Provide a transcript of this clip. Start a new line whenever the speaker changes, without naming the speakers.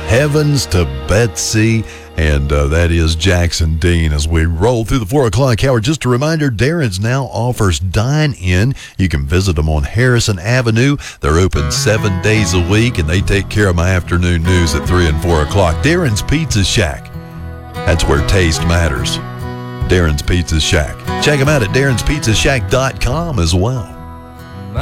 Heavens to Betsy, and that is Jackson Dean as we roll through the 4 o'clock hour. Just a reminder, Darren's now offers dine-in. You can visit them on Harrison Avenue. They're open 7 days a week, and they take care of my afternoon news at 3 and 4 o'clock. Darren's Pizza Shack. That's where taste matters. Darren's Pizza Shack. Check them out at darrenspizzashack.com as well.